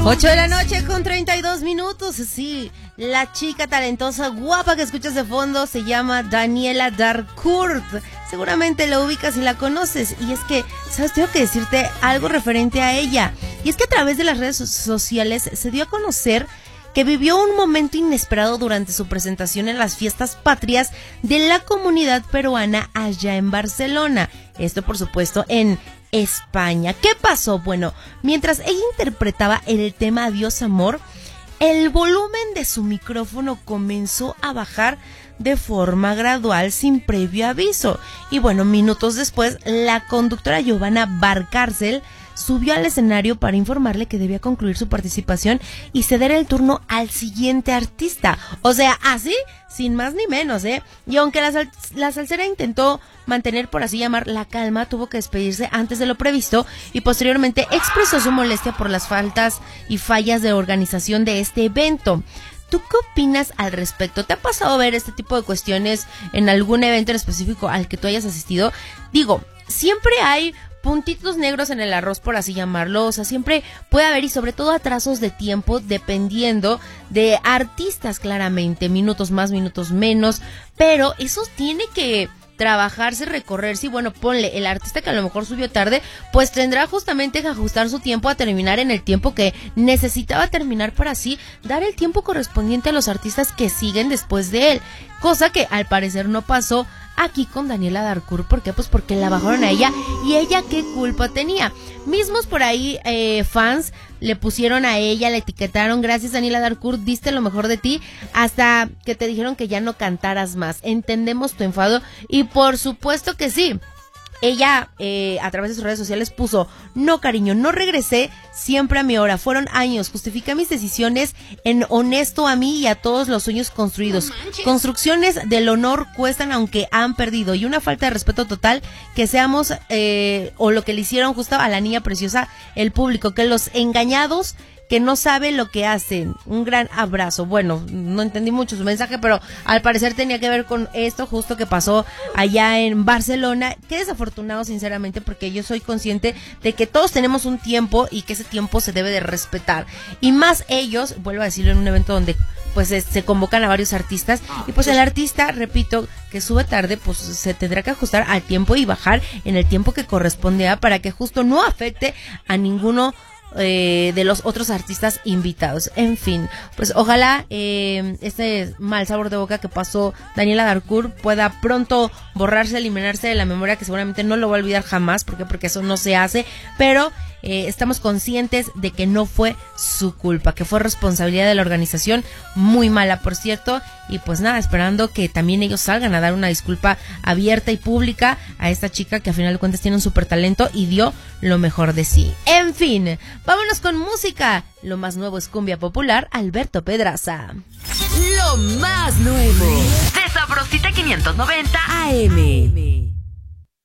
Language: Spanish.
8 de la noche con 32 minutos. Sí, la chica talentosa, guapa que escuchas de fondo se llama Daniela Darcourt. Seguramente la ubicas y la conoces. Y es que, ¿sabes? Tengo que decirte algo referente a ella. Y es que a través de las redes sociales se dio a conocer que vivió un momento inesperado durante su presentación en las fiestas patrias de la comunidad peruana allá en Barcelona. Esto, por supuesto, en España. ¿Qué pasó? Bueno, mientras ella interpretaba el tema Adiós Amor, el volumen de su micrófono comenzó a bajar de forma gradual sin previo aviso. Y bueno, minutos después, la conductora Giovanna Valcárcel subió al escenario para informarle que debía concluir su participación y ceder el turno al siguiente artista. O sea, así, sin más ni menos, ¿eh? Y aunque la salsera intentó mantener, por así llamar, la calma, tuvo que despedirse antes de lo previsto y posteriormente expresó su molestia por las faltas y fallas de organización de este evento. ¿Tú qué opinas al respecto? ¿Te ha pasado ver este tipo de cuestiones en algún evento en específico al que tú hayas asistido? Digo, siempre hay puntitos negros en el arroz, por así llamarlo. O sea, siempre puede haber, y sobre todo atrasos de tiempo, dependiendo de artistas, claramente, minutos más, minutos menos, pero eso tiene que trabajarse, recorrerse. Y bueno, ponle, el artista que a lo mejor subió tarde, pues tendrá justamente que ajustar su tiempo a terminar en el tiempo que necesitaba terminar, para así dar el tiempo correspondiente a los artistas que siguen después de él, cosa que al parecer no pasó aquí con Daniela Darcourt. ¿Por qué? Pues porque la bajaron a ella, y ella qué culpa tenía. Mismos por ahí fans le pusieron a ella, la etiquetaron: gracias Daniela Darcourt, diste lo mejor de ti, hasta que te dijeron que ya no cantaras más. Entendemos tu enfado, y por supuesto que sí. Ella a través de sus redes sociales puso: no cariño, no regresé, siempre a mi hora, fueron años, justifiqué mis decisiones en honesto a mí y a todos los sueños construidos. Construcciones del honor cuestan aunque han perdido, y una falta de respeto total que seamos o lo que le hicieron justo a la niña preciosa el público, que los engañados que no saben lo que hacen. Un gran abrazo. Bueno, no entendí mucho su mensaje, pero al parecer tenía que ver con esto justo que pasó allá en Barcelona. Qué desafortunado, sinceramente, porque yo soy consciente de que todos tenemos un tiempo y que ese tiempo se debe de respetar. Y más ellos, vuelvo a decirlo, en un evento donde pues se convocan a varios artistas, y pues el artista, repito, que sube tarde, pues se tendrá que ajustar al tiempo y bajar en el tiempo que corresponde para que justo no afecte a ninguno de los otros artistas invitados. En fin, pues ojalá este mal sabor de boca que pasó Daniela Darcourt pueda pronto borrarse, eliminarse de la memoria, que seguramente no lo va a olvidar jamás. ¿Por qué? Porque eso no se hace, pero estamos conscientes de que no fue su culpa, que fue responsabilidad de la organización, muy mala por cierto. Y pues nada, esperando que también ellos salgan a dar una disculpa abierta y pública a esta chica, que a final de cuentas tiene un súper talento y dio lo mejor de sí. En fin, vámonos con música. Lo más nuevo es cumbia popular, Alberto Pedraza. Lo más nuevo de Sabrosita 590 AM.